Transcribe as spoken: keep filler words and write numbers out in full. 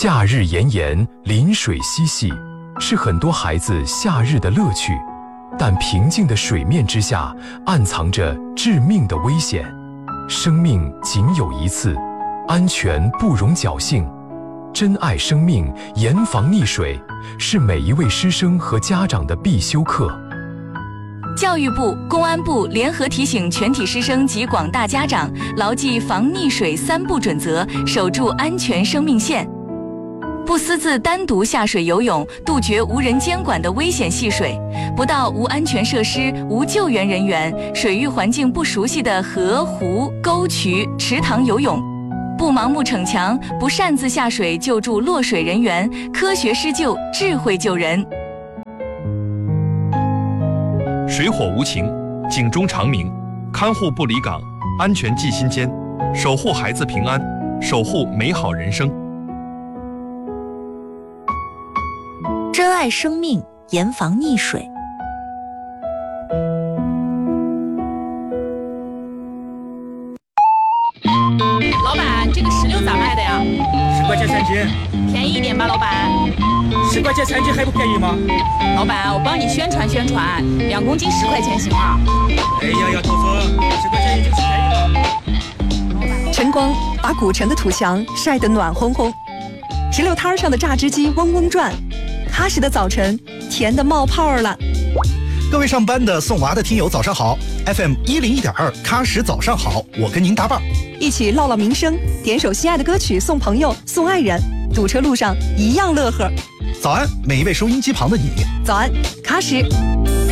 夏日炎炎，临水嬉戏，是很多孩子夏日的乐趣。但平静的水面之下，暗藏着致命的危险。生命仅有一次，安全不容侥幸。珍爱生命，严防溺水，是每一位师生和家长的必修课。 教育部、公安部联合提醒全体师生及广大家长，牢记防溺水三不准则，守住安全生命线。不私自单独下水游泳，杜绝无人监管的危险戏水；不到无安全设施、无救援人员、水域环境不熟悉的河、湖、沟渠、池塘游泳；不盲目逞强，不擅自下水救助落水人员，科学施救，智慧救人。 水火无情，警钟长鸣，看护不离岗，安全记心间，守护孩子平安，守护美好人生。 珍爱生命，严防溺水。 老板，这个石榴咋卖的呀？ 十块钱三斤。 便宜一点吧，老板。 十块钱三斤还不便宜吗？ 老板，我帮你宣传宣传，两公斤十块钱行吗？ 哎呀呀，头子，十块钱已经是便宜了。 晨光把古城的土墙晒得暖烘烘，石榴摊上的榨汁机嗡嗡转，踏实的早晨甜得冒泡了。 各位上班的、送娃的听友早上好 ，F M 一零一点二，喀什早上好，我跟您搭伴， 一起唠唠民生，点首心爱的歌曲送朋友、送爱人，堵车路上一样乐呵。 早安，每一位收音机旁的你。 早安，喀什。